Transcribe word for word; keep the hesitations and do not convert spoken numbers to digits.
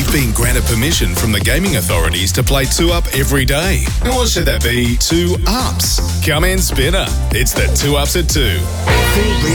you've been granted permission from the gaming authorities to play two Up every day. Or should that be two Ups? Come in, Spinner. It's the two Ups at two.